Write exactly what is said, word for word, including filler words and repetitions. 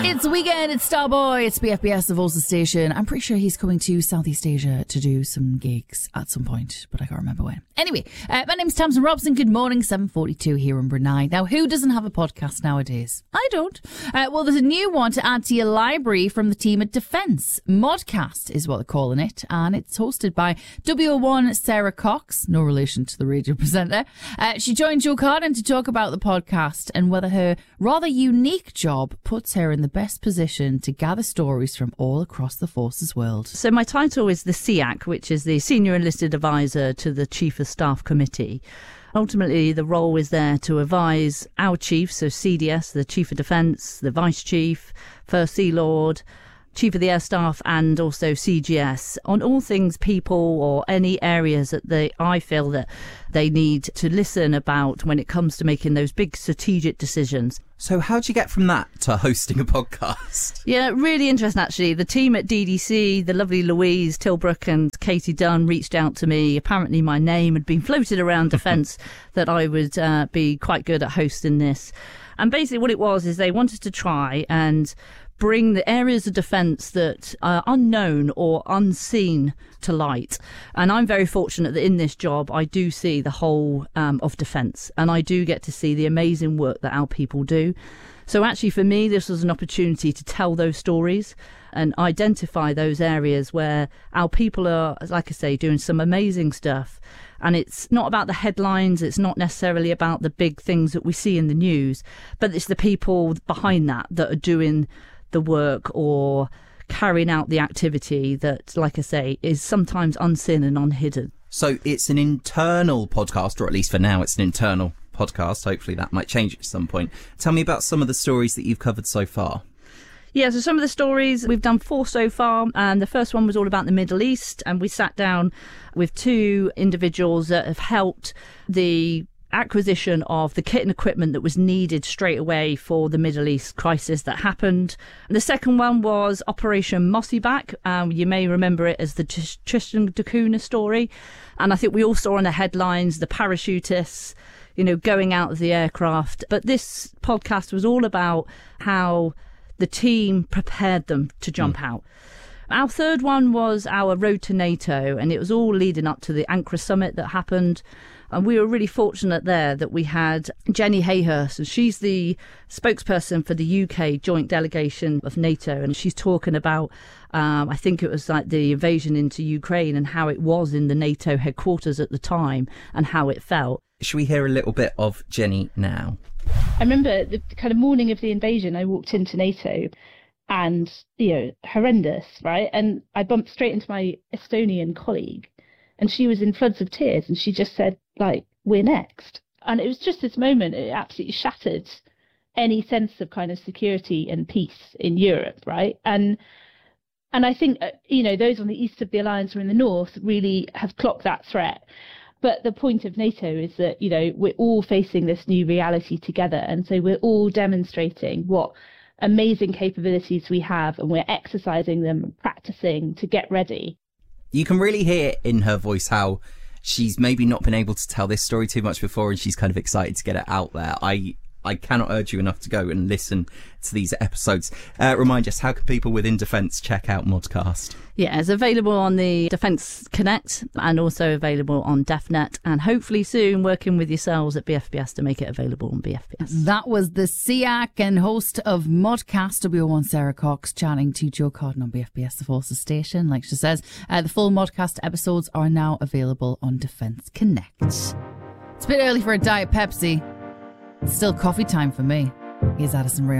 It's the weekend, it's Starboy, it's B F B S, the Volta station. I'm pretty sure he's coming to Southeast Asia to do some gigs at some point, but I can't remember when. Anyway, uh, my name's Tamsin Robson. Good morning, seven forty-two here in Brunei. Now, who doesn't have a podcast nowadays? I don't. Uh, well, there's a new one to add to your library from the team at Defence. Modcast is what they're calling it, and it's hosted by W O one Sarah Cox, no relation to the radio presenter. Uh, she joined Joe Carden to talk about the podcast and whether her rather unique job puts her in the best position to gather stories from all across the Forces world. So my title is the S E A C, which is the Senior Enlisted Advisor to the Chief of Staff Committee. Ultimately, the role is there to advise our chiefs, so C D S, the Chief of Defence, the Vice Chief, First Sea Lord, Chief of the Air Staff, and also C G S on all things people or any areas that they I feel that they need to listen about when it comes to making those big strategic decisions. So how'd you get from that to hosting a podcast? Yeah, really interesting, actually. The team at D D C, the lovely Louise Tilbrook and Katie Dunn reached out to me. Apparently my name had been floated around Defence that I would uh, be quite good at hosting this. And basically what it was is they wanted to try and bring the areas of defence that are unknown or unseen to light. And I'm very fortunate that in this job I do see the whole um, of defence, and I do get to see the amazing work that our people do. So actually for me this was an opportunity to tell those stories and identify those areas where our people are, like I say, doing some amazing stuff. And it's not about the headlines, it's not necessarily about the big things that we see in the news, but it's the people behind that that are doing the work or carrying out the activity that, like I say, is sometimes unseen and unhidden. So it's an internal podcast, or at least for now it's an internal podcast. Hopefully that might change at some point. Tell me about some of the stories that you've covered so far. Yeah, so some of the stories, we've done four so far, and the first one was all about the Middle East, and we sat down with two individuals that have helped the acquisition of the kit and equipment that was needed straight away for the Middle East crisis that happened. The second one was Operation Mossyback. Um, you may remember it as the T- Tristan da Cunha story. And I think we all saw on the headlines the parachutists, you know, going out of the aircraft. But this podcast was all about how the team prepared them to jump mm. out. Our third one was our Road to NATO, and it was all leading up to the Ankara summit that happened. And we were really fortunate there that we had Jenny Hayhurst, and she's the spokesperson for the U K joint delegation of NATO. And she's talking about, um, I think it was like the invasion into Ukraine and how it was in the NATO headquarters at the time and how it felt. Should we hear a little bit of Jenny now? I remember the kind of morning of the invasion, I walked into NATO and, you know, horrendous, right? And I bumped straight into my Estonian colleague. And she was in floods of tears, and she just said, like, we're next. And it was just this moment, it absolutely shattered any sense of kind of security and peace in Europe, right? And and I think, you know, those on the east of the alliance or in the north really have clocked that threat. But the point of NATO is that, you know, we're all facing this new reality together. And so we're all demonstrating what amazing capabilities we have, and we're exercising them and practicing to get ready. You can really hear in her voice how she's maybe not been able to tell this story too much before, and she's kind of excited to get it out there. I I cannot urge you enough to go and listen to these episodes. Uh, remind us, how can people within Defence check out Modcast? Yeah, it's available on the Defence Connect and also available on DefNet, and hopefully soon working with yourselves at B F B S to make it available on B F B S. That was the S E A C and host of Modcast, W O one Sarah Cox, chatting to Joe Carden on B F B S, the Forces station. Like she says, uh, the full Modcast episodes are now available on Defence Connect. It's a bit early for a Diet Pepsi. It's still coffee time for me. Here's Addison Rae.